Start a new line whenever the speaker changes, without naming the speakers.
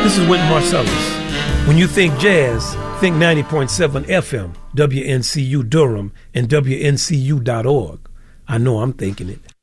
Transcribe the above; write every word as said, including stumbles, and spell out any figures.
This is Wynton Marsalis. When you think jazz, think ninety point seven F M, W N C U Durham, and W N C U dot org. I know I'm thinking it.